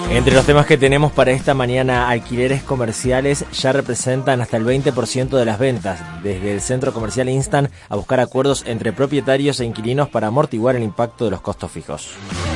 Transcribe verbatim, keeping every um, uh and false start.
Entre los temas que tenemos para esta mañana, alquileres comerciales ya representan hasta el veinte por ciento de las ventas. Desde el centro comercial instan a buscar acuerdos entre propietarios e inquilinos para amortiguar el impacto de los costos fijos.